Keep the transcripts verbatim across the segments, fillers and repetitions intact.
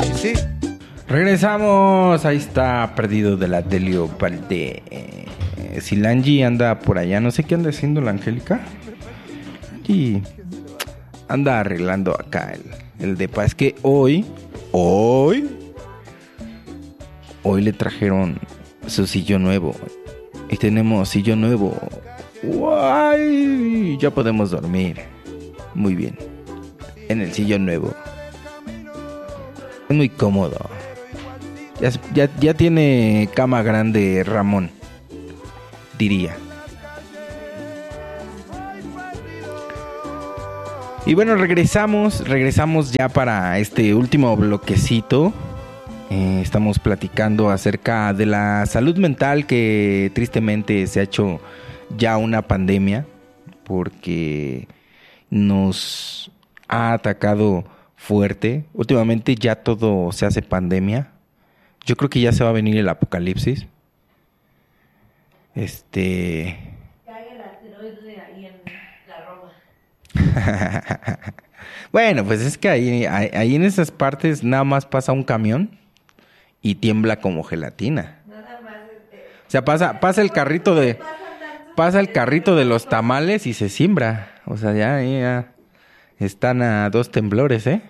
Sí. Regresamos. Ahí está Perdido de la Delio Valdés. Eh, si la Angie anda por allá, no sé qué anda haciendo la Angélica. Y anda arreglando acá el, el depa. Es que hoy, hoy, hoy le trajeron su sillón nuevo. Y tenemos sillón nuevo. ¡Guay! Ya podemos dormir. Muy bien. En el sillón nuevo. Es muy cómodo. Ya, ya, ya tiene cama grande Ramón, diría. Y bueno, regresamos, regresamos ya para este último bloquecito. Eh, estamos platicando acerca de la salud mental, que tristemente se ha hecho ya una pandemia, porque nos ha atacado fuerte. Últimamente ya todo se hace pandemia. Yo creo que ya se va a venir el apocalipsis. Este... Cae el asteroide ahí en la Roma. Bueno, pues es que ahí, ahí, ahí en esas partes nada más pasa un camión y tiembla como gelatina. Nada más. Este, o sea, pasa, pasa el carrito de... Pasa el carrito de los tamales y se siembra. O sea, ya, ya están a dos temblores, ¿eh?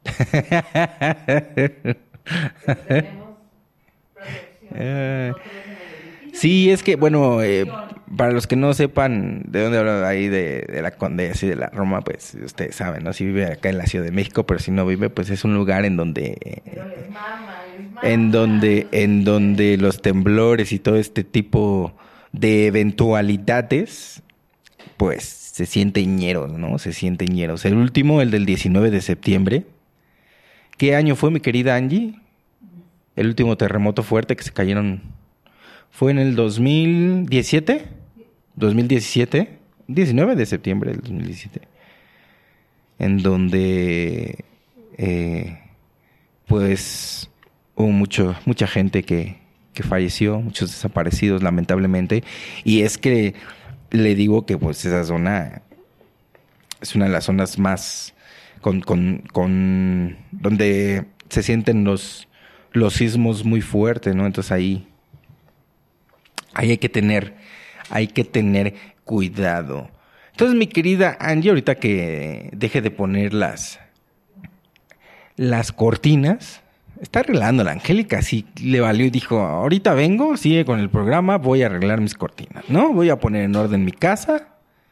Eh, sí, es que, bueno, eh, para los que no sepan de dónde hablo, ahí de, de la Condesa y de la Roma, pues ustedes saben, ¿no? Si vive acá en la Ciudad de México, pero si no vive, pues es un lugar en donde... Eh, en donde, en donde los temblores y todo este tipo de eventualidades, pues se sienten ñeros, ¿no? Se sienten ñeros. El último, el del diecinueve de septiembre. ¿Qué año fue, mi querida Angie? El último terremoto fuerte que se cayeron fue en el dos mil diecisiete. dos mil diecisiete. diecinueve de septiembre del dos mil diecisiete. En donde, eh, pues, hubo mucho, mucha gente que, que falleció, muchos desaparecidos, lamentablemente. Y es que le digo que, pues, esa zona es una de las zonas más con, con, con donde se sienten los los sismos muy fuertes, ¿no? Entonces ahí, ahí hay que tener, hay que tener cuidado. Entonces, mi querida Angie, ahorita que deje de poner las, las cortinas, está arreglando la Angélica, sí le valió y dijo, ahorita vengo, sigue con el programa, voy a arreglar mis cortinas, ¿no? Voy a poner en orden mi casa.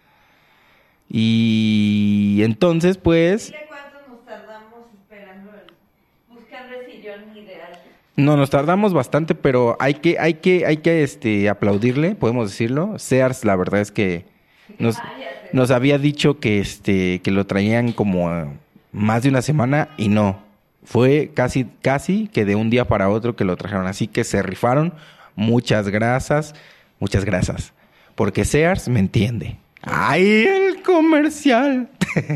Y entonces, pues... No, nos tardamos bastante, pero hay que, hay que, hay que este, aplaudirle, podemos decirlo. Sears, la verdad es que nos, nos había dicho que este, que lo traían como más de una semana y no. Fue casi, casi que de un día para otro que lo trajeron. Así que se rifaron. Muchas gracias, muchas gracias. Porque Sears me entiende. ¡Ay, el comercial!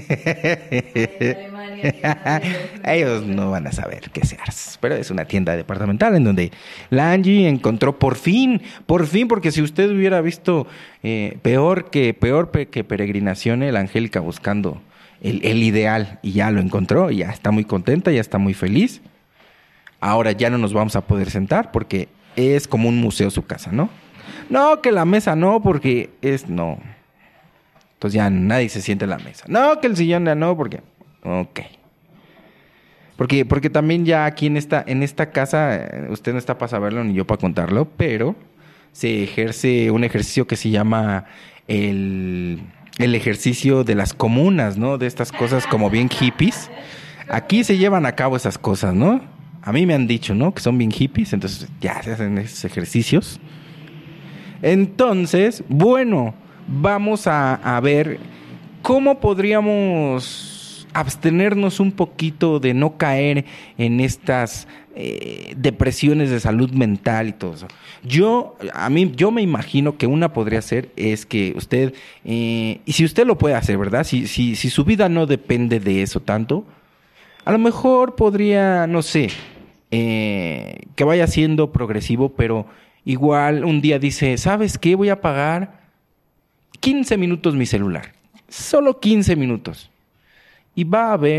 Ellos no van a saber qué es Sears, pero es una tienda departamental en donde la Angie encontró por fin, por fin, porque si usted hubiera visto eh, peor que peor pe- que Peregrinaciones, la Angélica buscando el, el ideal y ya lo encontró, y ya está muy contenta, ya está muy feliz. Ahora ya no nos vamos a poder sentar porque es como un museo su casa, ¿no? No, que la mesa no, porque es no. Entonces ya nadie se siente en la mesa. No, que el sillón ya no, porque... Ok. Porque, porque también ya aquí en esta, en esta casa, usted no está para saberlo ni yo para contarlo, pero se ejerce un ejercicio que se llama el, el ejercicio de las comunas, ¿no? De estas cosas como bien hippies. Aquí se llevan a cabo esas cosas, ¿no? A mí me han dicho, ¿no? Que son bien hippies, entonces ya se hacen esos ejercicios. Entonces, bueno... Vamos a, a ver cómo podríamos abstenernos un poquito de no caer en estas eh, depresiones de salud mental y todo eso. Yo, a mí, yo me imagino que una podría ser es que usted, eh, y si usted lo puede hacer, ¿verdad? Si, si, si su vida no depende de eso tanto, a lo mejor podría, no sé, eh, que vaya siendo progresivo, pero igual un día dice, ¿sabes qué? Voy a pagar quince minutos mi celular, solo quince minutos. Y va a ver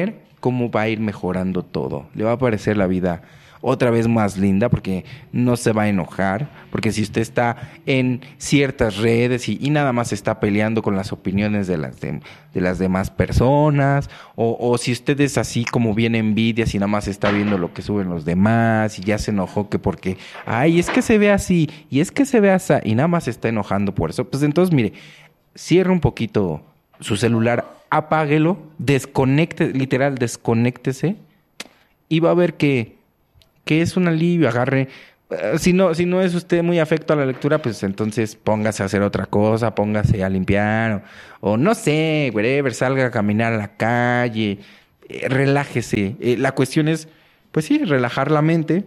cómo va a ir mejorando todo. Le va a parecer la vida otra vez más linda porque no se va a enojar, porque si usted está en ciertas redes y, y nada más está peleando con las opiniones de las, de, de las demás personas, o, o si usted es así como bien envidias y nada más está viendo lo que suben los demás y ya se enojó que porque, ay, es que se ve así y es que se ve así y nada más está enojando por eso, pues entonces mire, cierre un poquito su celular, apáguelo, desconecte, literal, desconéctese y va a ver que que es un alivio, agarre, uh, si no, si no es usted muy afecto a la lectura, pues entonces póngase a hacer otra cosa, póngase a limpiar, o, o no sé, whatever, salga a caminar a la calle, eh, relájese. Eh, la cuestión es, pues sí, relajar la mente,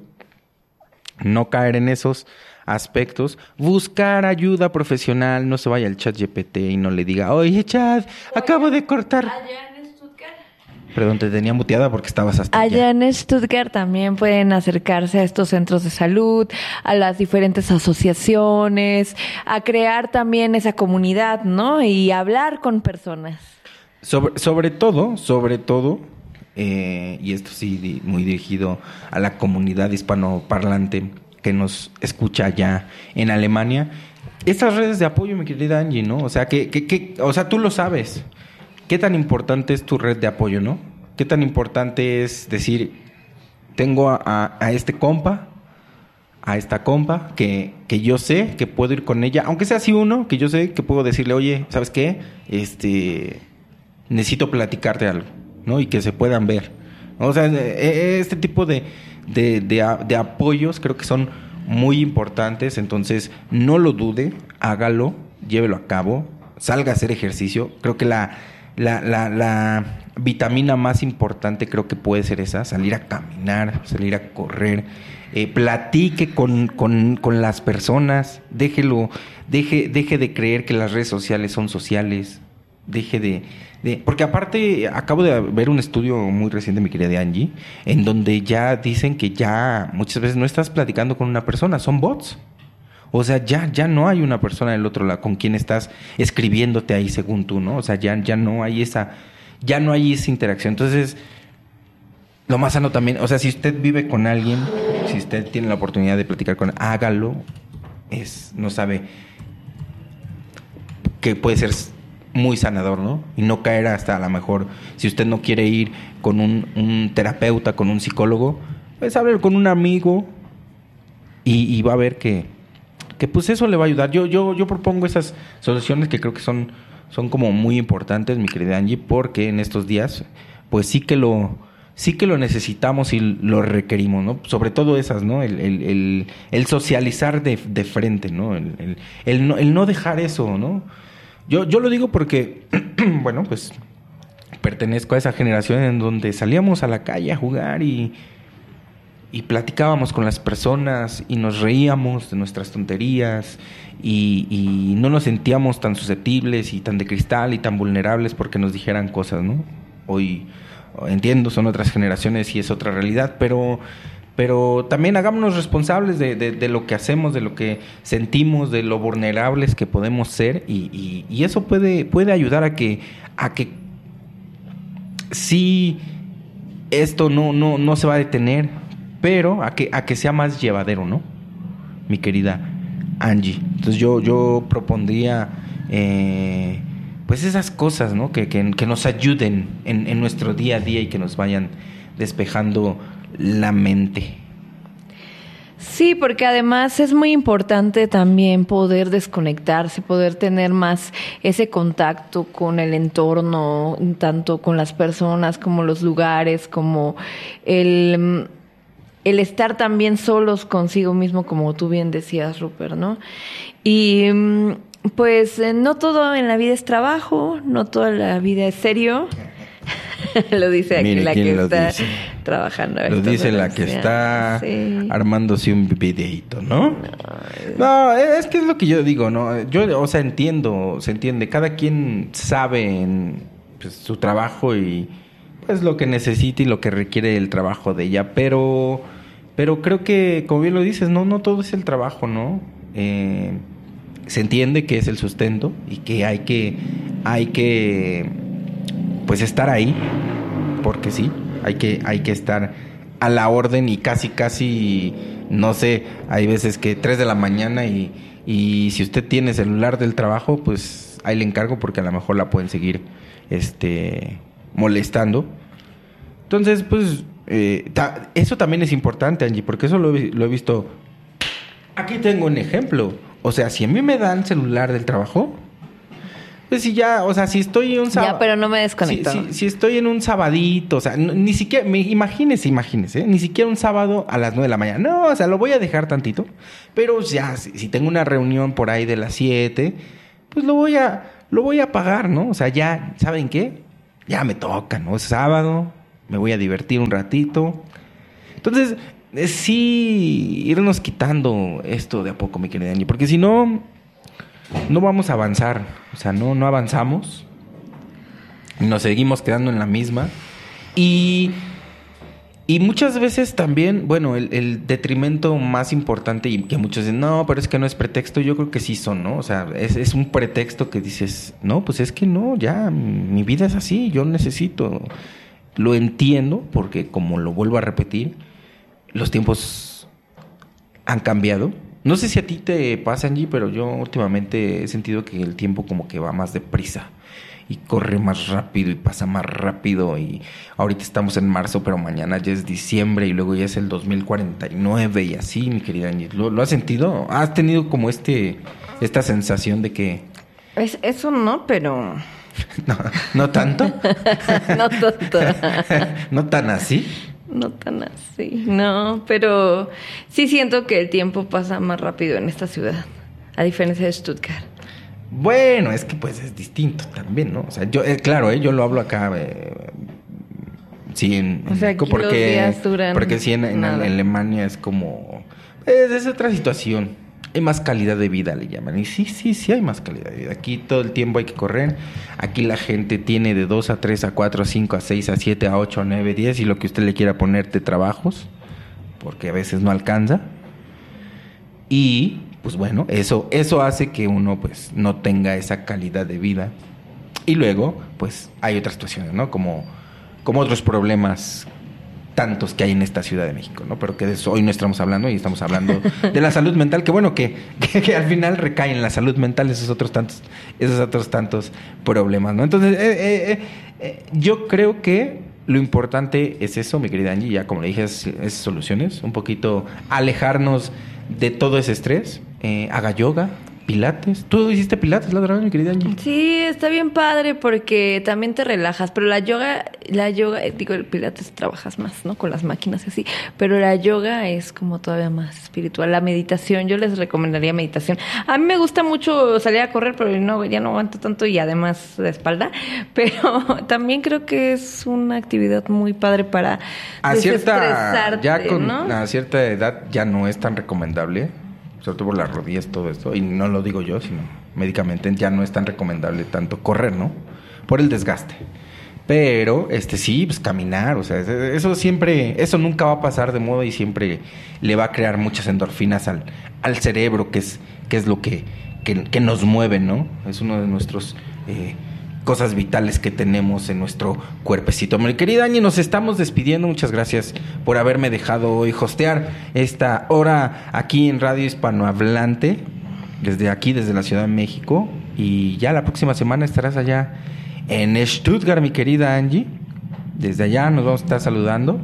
no caer en esos aspectos, buscar ayuda profesional, no se vaya al chat G P T y no le diga, oye chat, acabo de cortar. Allá en Stuttgart. Perdón, te tenía muteada porque estabas hasta Allá en Stuttgart también pueden acercarse a estos centros de salud, a las diferentes asociaciones, a crear también esa comunidad, ¿no? Y hablar con personas. Sobre, sobre todo, sobre todo, eh, y esto sí di- muy dirigido a la comunidad hispanoparlante que nos escucha allá en Alemania, estas redes de apoyo, mi querida Angie, ¿no? O sea, que, que, que, o sea, tú lo sabes. ¿Qué tan importante es tu red de apoyo, no? ¿Qué tan importante es decir, tengo a, a, a este compa, a esta compa, que, que yo sé que puedo ir con ella, aunque sea así uno, que yo sé que puedo decirle, oye, ¿sabes qué? Este, necesito platicarte algo, ¿no? Y que se puedan ver, ¿no? O sea, eh, este tipo de, de, de, a- de apoyos creo que son muy importantes, entonces no lo dude, hágalo, llévelo a cabo, salga a hacer ejercicio. Creo que la, la, la, la vitamina más importante creo que puede ser esa, salir a caminar, salir a correr, eh, platique con, con, con las personas, déjelo, deje, deje de creer que las redes sociales son sociales, deje de, de... Porque aparte, acabo de ver un estudio muy reciente, mi querida Angie, en donde ya dicen que ya muchas veces no estás platicando con una persona, son bots. O sea, ya, ya no hay una persona del otro lado con quien estás escribiéndote ahí según tú, ¿no? O sea, ya, ya no hay esa, ya no hay esa interacción. Entonces, lo más sano también, o sea, si usted vive con alguien, si usted tiene la oportunidad de platicar con él, hágalo. Es, no sabe que puede ser muy sanador, ¿no? Y no caer hasta a lo mejor, si usted no quiere ir con un, un terapeuta, con un psicólogo, pues hable con un amigo y, y va a ver que, que pues eso le va a ayudar. Yo, yo, yo propongo esas soluciones que creo que son, son como muy importantes, mi querida Angie, porque en estos días, pues sí que lo, sí que lo necesitamos y lo requerimos, ¿no? Sobre todo esas, ¿no? El, el, el, el socializar de, de frente, ¿no? El, el, el no, el no dejar eso, ¿no? Yo, yo lo digo porque, bueno, pues pertenezco a esa generación en donde salíamos a la calle a jugar y, y platicábamos con las personas y nos reíamos de nuestras tonterías y, y no nos sentíamos tan susceptibles y tan de cristal y tan vulnerables porque nos dijeran cosas, ¿no? Hoy, entiendo, son otras generaciones y es otra realidad, pero... Pero también hagámonos responsables de, de, de lo que hacemos, de lo que sentimos, de lo vulnerables que podemos ser y, y, y eso puede, puede ayudar a que, a que sí esto no, no, no se va a detener, pero a que, a que sea más llevadero, ¿no? Mi querida Angie. Entonces yo, yo propondría eh, pues esas cosas, ¿no? Que, que, que nos ayuden en, en nuestro día a día y que nos vayan despejando la mente. Sí, porque además es muy importante también poder desconectarse, poder tener más ese contacto con el entorno, tanto con las personas como los lugares, como el, el estar también solos consigo mismo, como tú bien decías, Rupert, ¿no? Y pues no todo en la vida es trabajo, no toda la vida es serio. Lo dice aquí. Mire, la que está dice. Trabajando. Lo dice la que está sí. armándose un videíto, ¿no? ¿no? No, es que es lo que yo digo, ¿no? Yo, o sea, entiendo, se entiende. Cada quien sabe en, pues, su trabajo y pues lo que necesita y lo que requiere el trabajo de ella. Pero, pero creo que, como bien lo dices, no, no todo es el trabajo, ¿no? Eh, se entiende que es el sustento y que hay que, hay que pues estar ahí, porque sí, Hay que, hay que estar a la orden y casi, casi, no sé, hay veces que tres de la mañana y, y si usted tiene celular del trabajo, pues ahí le encargo porque a lo mejor la pueden seguir este, molestando. Entonces, pues, eh, ta- eso también es importante, Angie, porque eso lo, he- lo he visto. Aquí tengo un ejemplo. O sea, si a mí me dan celular del trabajo, pues si ya, o sea, si estoy en un sábado... Ya, pero no me desconecto. Si, si, si estoy en un sabadito, o sea, n- ni siquiera, me, imagínese, imagínese, ¿eh? Ni siquiera un sábado a las nueve de la mañana. No, o sea, lo voy a dejar tantito. Pero ya, si, si tengo una reunión por ahí de las siete, pues lo voy a, lo voy a pagar, ¿no? O sea, ya, ¿saben qué? Ya me toca, ¿no? Es sábado, me voy a divertir un ratito. Entonces, eh, sí, irnos quitando esto de a poco, mi querida Angie, porque si no, no vamos a avanzar. O sea, no, no avanzamos. Nos seguimos quedando en la misma. Y, y muchas veces también, bueno, el, el detrimento más importante y que muchos dicen, no, pero es que no es pretexto, yo creo que sí son, ¿no? O sea, es, es un pretexto que dices, no, pues es que no, ya, mi vida es así, yo necesito. Lo entiendo porque, como lo vuelvo a repetir, los tiempos han cambiado. No sé si a ti te pasa, Angie, pero yo últimamente he sentido que el tiempo como que va más deprisa y corre más rápido y pasa más rápido, y ahorita estamos en marzo, pero mañana ya es diciembre y luego ya es el dos mil cuarenta y nueve y así, mi querida Angie. ¿Lo, lo has sentido? ¿Has tenido como este esta sensación de que... Es, eso no, pero... no, no tanto? no tanto. ¿No tan así? No tan así, no, pero sí siento que el tiempo pasa más rápido en esta ciudad, a diferencia de Stuttgart. Bueno, es que pues es distinto también, ¿no? O sea, yo, eh, claro, eh, yo lo hablo acá, eh, sí, en, O sea, en- aquí porque, los días duran porque sí, en, en- nada. en Alemania es como, es, es otra situación. Hay más calidad de vida, le llaman. Y sí, sí, sí hay más calidad de vida. Aquí todo el tiempo hay que correr. Aquí la gente tiene de dos a tres a cuatro a cinco a seis a siete a ocho a nueve, diez y lo que usted le quiera poner de trabajos, porque a veces no alcanza. Y pues bueno, eso, eso hace que uno pues no tenga esa calidad de vida. Y luego, pues hay otras situaciones, ¿no? Como, como otros problemas tantos que hay en esta Ciudad de México, ¿no? Pero que de eso hoy no estamos hablando, y estamos hablando de la salud mental, que bueno, que, que, que al final recae en la salud mental esos otros tantos, esos otros tantos problemas, ¿no? Entonces, eh, eh, eh, yo creo que lo importante es eso, mi querida Angie, ya como le dije, es, es soluciones, un poquito alejarnos de todo ese estrés, eh, haga yoga, pilates. ¿Tú hiciste pilates la otra vez, mi querida Angie? Sí, está bien padre porque también te relajas, pero la yoga, la yoga, eh, digo, el pilates trabajas más, ¿no? Con las máquinas y así, pero la yoga es como todavía más espiritual. La meditación, yo les recomendaría meditación. A mí me gusta mucho salir a correr, pero no, ya no aguanto tanto y además de espalda, pero también creo que es una actividad muy padre para A cierta, desestresarte, ya con, ¿no? a cierta edad ya no es tan recomendable, sobre todo por las rodillas, todo esto, y no lo digo yo, sino médicamente ya no es tan recomendable tanto correr, ¿no? Por el desgaste. Pero, este sí, pues caminar, o sea, eso siempre, eso nunca va a pasar de moda y siempre le va a crear muchas endorfinas al, al cerebro, que es, que es lo que, que, que nos mueve, ¿no? Es uno de nuestros eh, cosas vitales que tenemos en nuestro cuerpecito. Mi querida Angie, nos estamos despidiendo. Muchas gracias por haberme dejado hoy hostear esta hora aquí en Radio Hispanohablante, desde aquí, desde la Ciudad de México. Y ya la próxima semana estarás allá en Stuttgart, mi querida Angie. Desde allá nos vamos a estar saludando.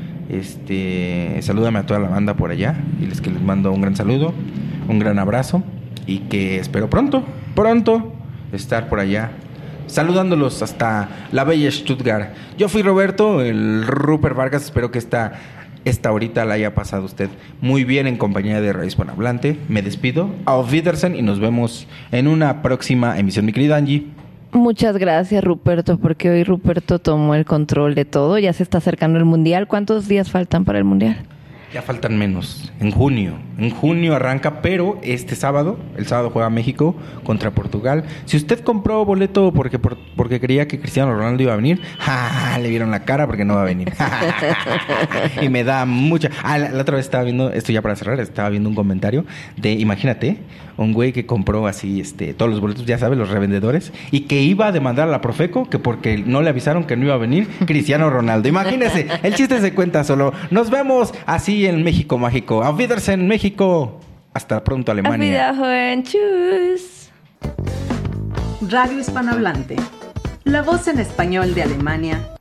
Este, salúdame a toda la banda por allá. Diles que les mando un gran saludo, un gran abrazo y que espero pronto, pronto estar por allá saludándolos hasta la bella Stuttgart. Yo fui Roberto, el Rupert Vargas. Espero que esta, esta horita la haya pasado usted muy bien en compañía de Radio Hispanohablante. Me despido. Auf Wiedersehen y nos vemos en una próxima emisión, mi querida Angie. Muchas gracias, Ruperto, porque hoy Ruperto tomó el control de todo. Ya se está acercando el Mundial. ¿Cuántos días faltan para el Mundial? Ya faltan menos. En junio. En junio arranca, pero este sábado, el sábado juega México contra Portugal. Si usted compró boleto porque por, porque creía que Cristiano Ronaldo iba a venir, ¡ja! Le vieron la cara porque no va a venir. Y me da mucha... Ah, la, la otra vez estaba viendo, esto ya para cerrar, estaba viendo un comentario de, imagínate, un güey que compró así este todos los boletos, ya sabes, los revendedores, y que iba a demandar a la Profeco que porque no le avisaron que no iba a venir Cristiano Ronaldo. Imagínese, el chiste se cuenta solo. Nos vemos así en México mágico. Auf Wiedersehen, México. Hasta pronto, Alemania. Auf Wiedersehen, tschüss. Radio Hispanohablante. La voz en español de Alemania